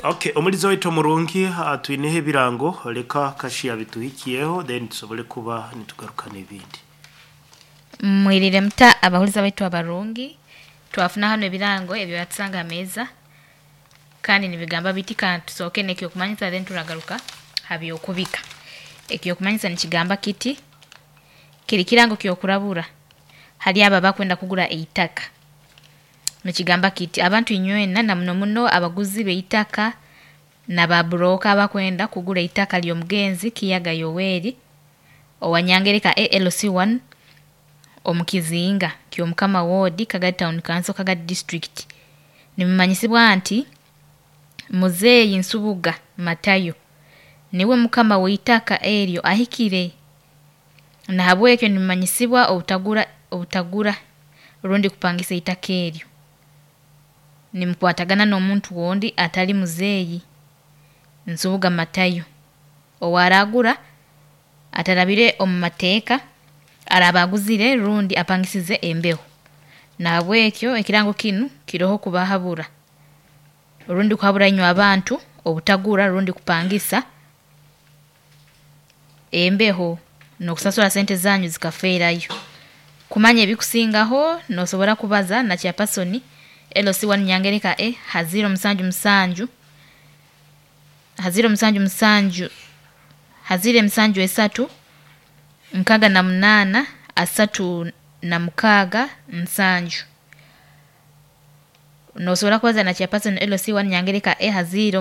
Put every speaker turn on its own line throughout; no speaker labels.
Okay, omurizo wetu murungi atuinehe birango reka kashi abituhikiyeho then tusobole kuba nitugaruka n'ibindi.
Mwirire mta abahuliza wetu abarungi twafuna hano ebirango ebyo yatsanga meza kandi nibigamba bitika tusoke nekyo kumanyisa then turagaruka habyo kubika. Ekyo kumanyisa nikigamba kiti kiri kirango kyo kurabura hali aba bakwenda kugura eitaka. Mukigamba kiti abantu inywena na muno abaguzi beitaka na babroka bakwenda kugura itaka lyo mugenzi kiyaga Yoweri owanyangereka ALC1 omukizinga kyo mukama ward Kagadi Town Council Kagadi District. Nimumanyisibwa anti Muzeeyi Nsubuga Matayo niwe mukama weitaka eryo ahikire na habwekyo nimumanyisibwa obutagura rundi kupangisa itaka eryo. Nimkwatagana n'omuntu wondi atali Muzeeyi Nsubuga Matayo owaragura atarabire omumateeka arabaguzire rundi apangisize embeho na habwekyo ekirango kinu kiroho kubahabura rundi kuhabura inyo abantu obutagura rundi kupangisa embeho no kusasula sente zanyu zikafeerayo. Kumanya ebikusingaho nosobora kubaza na chairperson LC1 Nyangereka haziro musanju esatu nkaga na munana asatu na mukaga nsanju. Nosobora kubaza na chairperson LC1 Nyangereka haziro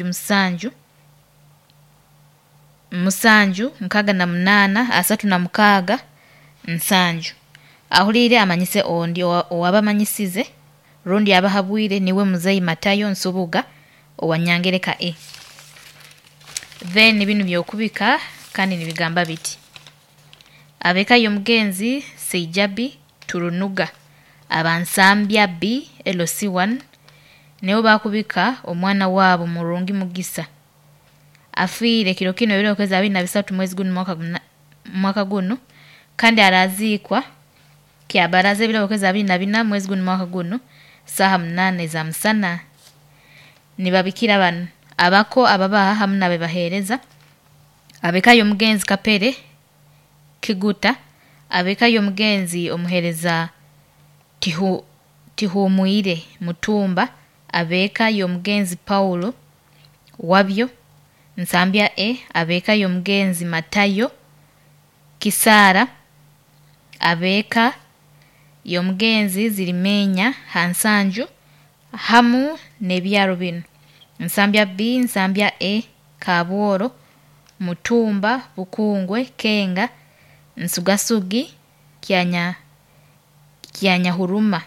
musanju nkaga na munana asatu na mukaga nsanju. Ahulire amanyise ondi owabamanyisize rundi abahabwire niwe Muzeeyi Matayo Nsubuga owanyangereka Then binu byokubika kandi nibigamba biti abeka yo mugenzi Seijabi Turunuga abansambya B LC1 neho bakubika omwana wabo Murungi Mugisa afire kiro kino ebiro kweza 23 mwezi guno mwaka guno kandi arazikwa kyabaraze ebiro kweza 24 mwezi guno mwaka guno saha 8 za msana. Nibabikira bano abako ababaha hamuna bebahereza abeka yo mugenzi Kapere Kiguta abeka yo mugenzi omuhereza Tihumuire Mutumba abeka yo mugenzi Paulo Wabyo Nsambya abeka yo mugenzi Matayo Kisara abeka yo mugenzi Zirimenya Hansanju hamu nebyaro bino Nsambya B Nsambya Kabworo Mutumba Bukungwe Kenga Nsugasugi Kyanya Huruma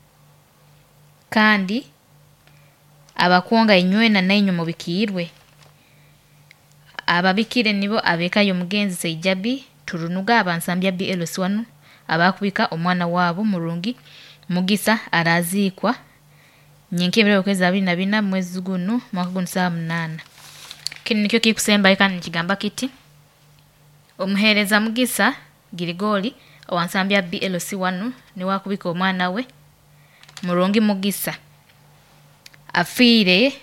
kandi abakonga inywena nainyo mubikirwe ababikire nibo abeka yo mugenzi Seijabi Turunuga abansambya B LC1 abakubika omwana wabo Murungi Mugisa arazikwa nyinkebero kweza 24 mwezi guno mwaka guno saa 8. Kini nikyo kikusemba ikani nikigamba kiti omuhereza Mugisa Girigoli owansambya B LC1 ni wakubika omwana we Murungi Mugisa afire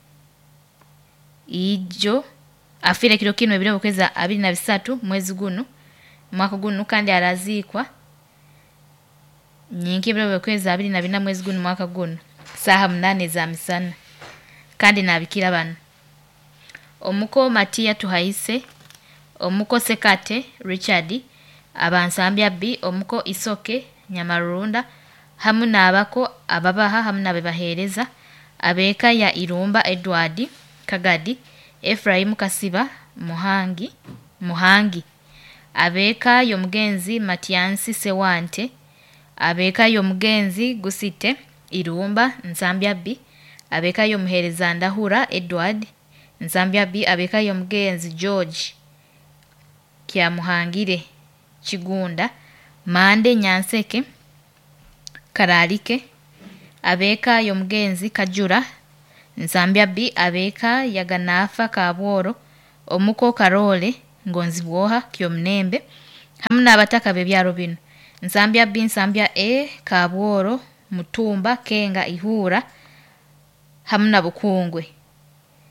kiro kino ebiro kweza 23 mwezi guno mwaka guno kandi arazikwa nyinkebero kweza 24 mwezi guno mwaka guno saha 8 za misana kandi nabikira bano omuko Matia Tuhayise omuko Sekate Richard abansambya B omuko Isoke Nyamarunda hamu nabako ababaha hamu nabebahereza abeka ya Irumba Edward Kagadi Ephraim Kasiba Muhangi abeka yo mugenzi Matiansi Sewante abeka yo mugenzi Gusite Irumba Nsambya B abeka yo muhereza Ndahura Edward Nsambya B abeka yo mugenzi George Kya Muhangire Kigunda Mande Nyanseke Karalike abeka yo mugenzi Kajura Nsambya B abeka Yaganafa Kabworo omuko Karole Ngonzi Bwoha kyo Mnembe hamuna abataka bebyaro bino Nsambya B Nsambya Kabworo Mutumba Kenga Ihura hamuna Bukungwe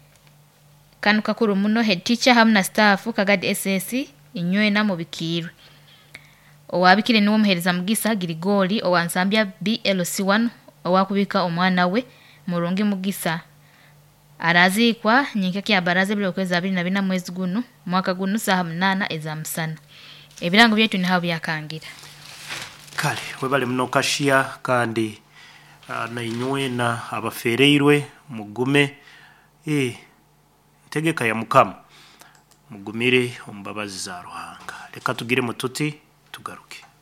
kanu kakuru muno head teacher hamna staff kagadi SS inywena mu bikirwe owabikire niwo muhereza mugisa Grigori owansambya BLC1 owakubika omwana we Murungi Mugisa arazikwa nyikaki abaraze bile kwezi 24 mwezi guno mwaka guno saha 8 ezamusana ebirango byetu ni hawo byakangira
kale webale muno Kashiya kandi na inywena abafereirwe mugume ntegeka ya Mukama mugumire ombabazi za Ruhanga reka tugire mututi tugaruke